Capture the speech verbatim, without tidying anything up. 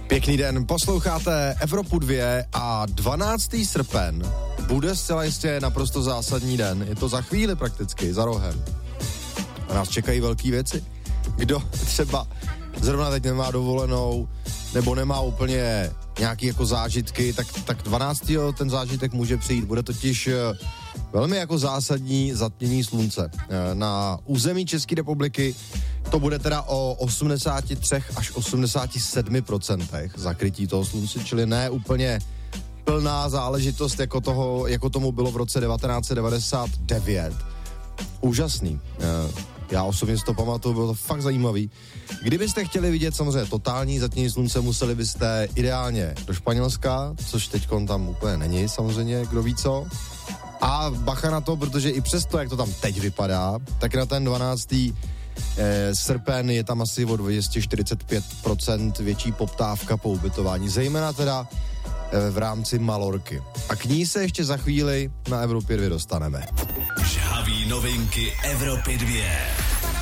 Pěkný den, posloucháte Evropu dva a dvanáctého srpen bude zcela jistě naprosto zásadní den. Je to za chvíli prakticky, za rohem. A nás čekají velké věci. Kdo třeba zrovna teď nemá dovolenou, nebo nemá úplně nějaký jako zážitky, tak, tak dvanáctého ten zážitek může přijít. Bude totiž velmi jako zásadní zatmění slunce. Na území České republiky to bude teda o osmdesát tři až osmdesát sedm procent zakrytí toho slunce, čili ne úplně plná záležitost, jako, toho, jako tomu bylo v roce devatenáct set devadesát devět. Úžasný. Já osobně si to pamatuju, bylo to fakt zajímavý. Kdybyste chtěli vidět samozřejmě totální zatmění slunce, museli byste ideálně do Španělska, což teďkon tam úplně není samozřejmě, kdo ví co. A bacha na to, protože i přesto, jak to tam teď vypadá, tak na ten dvanáctý Eh, srpen je tam asi o dvě stě čtyřicet pět procent větší poptávka po ubytování, zejména teda eh, v rámci Malorky. A k ní se ještě za chvíli na Evropě dva dostaneme. Žhavý novinky Evropy dva.